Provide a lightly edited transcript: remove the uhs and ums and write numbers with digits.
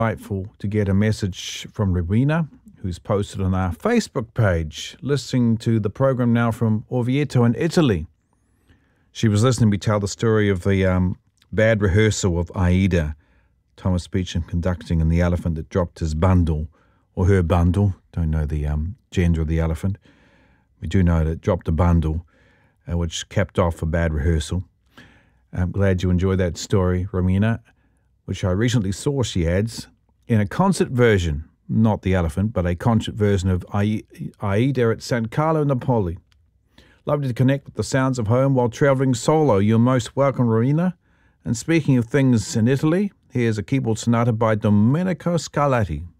Delightful to get a message from Rowena, who's posted on our Facebook page, listening to the program now from Orvieto in Italy. She was listening to me tell the story of the bad rehearsal of Aida, Thomas Beecham conducting, and the elephant that dropped his bundle, or her bundle. Don't know the gender of the elephant. We do know that it dropped a bundle, which capped off a bad rehearsal. I'm glad you enjoyed that story, Romina, which I recently saw, she adds, in a concert version, not the elephant, but a concert version of Aida at San Carlo Napoli. Lovely to connect with the sounds of home while travelling solo. You're most welcome, Romina. And speaking of things in Italy, here's a keyboard sonata by Domenico Scarlatti.